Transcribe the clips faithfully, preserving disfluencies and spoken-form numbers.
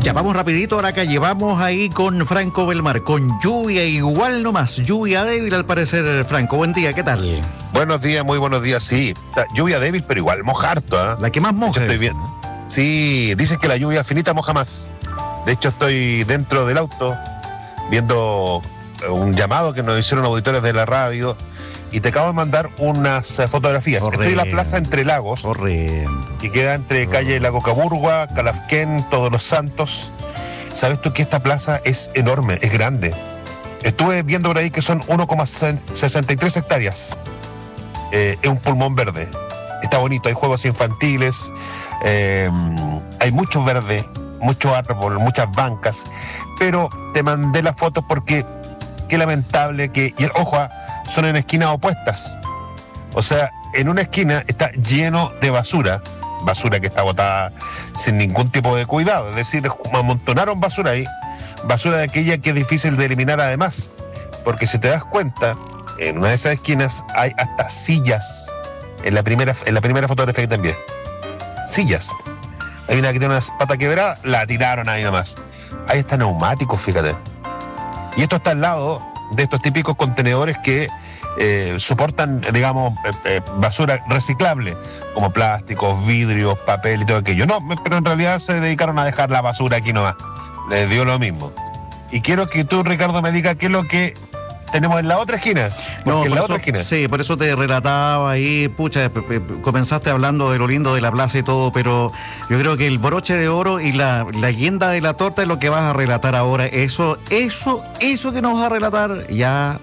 Ya vamos rapidito a la calle, vamos ahí con Franco Belmar, con lluvia igual nomás, lluvia débil al parecer. Franco, buen día, ¿qué tal? Buenos días, muy buenos días, sí. Lluvia débil, pero igual moja harto, ¿eh? La que más moja. Estoy bien. Sí, dicen que la lluvia finita moja más. De hecho, estoy dentro del auto viendo un llamado que nos hicieron auditores de la radio y te acabo de mandar unas uh, fotografías. Horrendo. Estoy en la plaza Entre Lagos, Horrendo. que queda entre calle Lago Caburgua, Calafquén, Todos los Santos. ¿Sabes tú que esta plaza es enorme, es grande? Estuve viendo por ahí que son uno coma sesenta y tres hectáreas. Eh, es un pulmón verde. Está bonito, hay juegos infantiles, eh, hay mucho verde, mucho árbol, muchas bancas. Pero te mandé las fotos porque qué lamentable que... Y ojo, son en esquinas opuestas. O sea, en una esquina está lleno de basura, basura que está botada sin ningún tipo de cuidado. Es decir, amontonaron basura ahí, basura de aquella que es difícil de eliminar además. Porque si te das cuenta, en una de esas esquinas hay hasta sillas. En la primera, en la primera fotografía que te envié. Sillas. Hay una que tiene una pata quebrada, la tiraron ahí nomás. Ahí está neumáticos, fíjate. Y esto está al lado de estos típicos contenedores que eh, soportan, digamos, eh, eh, basura reciclable, como plásticos, vidrios, papel y todo aquello. No, pero en realidad se dedicaron a dejar la basura aquí nomás. Les dio lo mismo. Y quiero que tú, Ricardo, me digas qué es lo que tenemos en la otra esquina. Porque No, en la eso, otra esquina. Sí, por eso te relataba ahí, pucha, comenzaste hablando de lo lindo de la plaza y todo, pero yo creo que el broche de oro y la, la guinda de la torta es lo que vas a relatar ahora. Eso, eso, eso que nos vas a relatar ya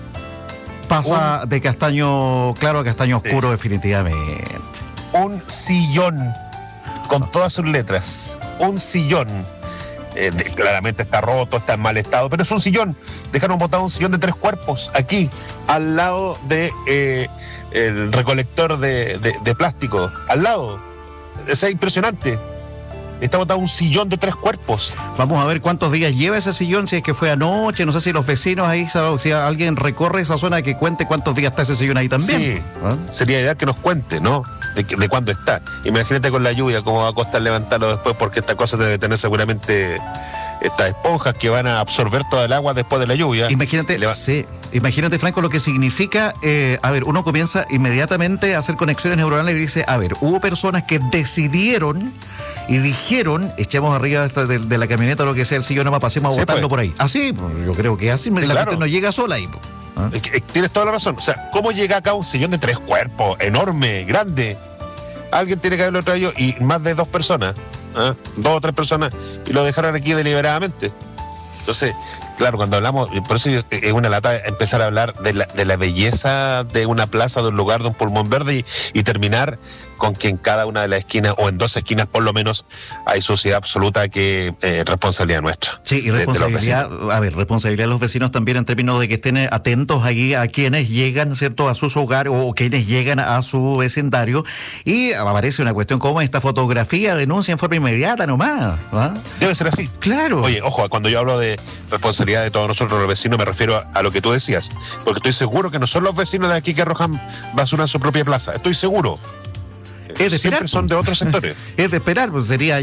pasa un, de castaño claro a castaño oscuro, sí. Definitivamente. Un sillón con todas sus letras. Un sillón. Eh, de, claramente está roto, está en mal estado, pero es un sillón. Dejaron botado un sillón de tres cuerpos aquí, al lado de eh, el recolector de, de, de plástico, al lado. Es impresionante. Está botado un sillón de tres cuerpos. Vamos a ver cuántos días lleva ese sillón, si es que fue anoche, no sé si los vecinos ahí, si alguien recorre esa zona, que cuente cuántos días está ese sillón ahí también. Sí, ¿ah? Sería ideal que nos cuente, ¿no? De, de cuándo está. Imagínate con la lluvia cómo va a costar levantarlo después, porque esta cosa debe tener seguramente estas esponjas que van a absorber toda el agua después de la lluvia. Imagínate, va... sí, imagínate, Franco, lo que significa, eh, a ver, uno comienza inmediatamente a hacer conexiones neuronales y dice, a ver, hubo personas que decidieron y dijeron, echemos arriba de, de, de la camioneta lo que sea el sillón, nomás pasemos a sí, botarlo pues. Por ahí. Así, pues, yo creo que así, sí, la claro. gente no llega sola ahí. Pues. ¿Ah? Es que, tienes toda la razón. O sea, ¿cómo llega acá un sillón de tres cuerpos, enorme, grande? Alguien tiene que haberlo traído y más de dos personas, ¿eh? dos o tres personas, y lo dejaron aquí deliberadamente. Entonces, claro, cuando hablamos, por eso es una lata empezar a hablar de la, de la belleza de una plaza, de un lugar, de un pulmón verde y, y terminar con que en cada una de las esquinas, o en dos esquinas por lo menos, hay suciedad absoluta que es eh, responsabilidad nuestra. Sí, y responsabilidad, de, de a ver, responsabilidad de los vecinos también en términos de que estén atentos ahí a quienes llegan, ¿cierto?, a sus hogares o quienes llegan a su vecindario, y aparece una cuestión como esta fotografía, denuncia en forma inmediata nomás. ¿Ah? Debe ser así. Claro. Oye, ojo, cuando yo hablo de responsabilidad de todos nosotros los vecinos, me refiero a, a lo que tú decías, porque estoy seguro que no son los vecinos de aquí que arrojan basura en su propia plaza, estoy seguro. Es de esperar. Siempre son de otros sectores. Es de esperar, pues sería